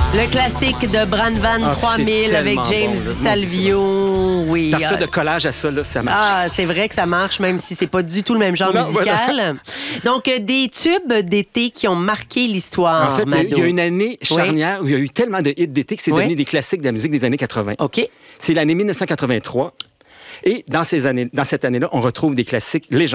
Le classique de Brandvan Ah, 3000 c'est avec tellement James bon, là. DiSalvio. Oui. Partir de collage à ça, là, ça marche. Ah, c'est vrai que ça marche, même si c'est pas du tout le même genre Non, musical. Donc, des tubes d'été qui ont marqué l'histoire, En fait, il y a une année charnière où il y a eu tellement de hits d'été que c'est devenu des classiques de la musique des années 80. OK. C'est l'année 1983. Et dans cette année-là, on retrouve des classiques légendaires.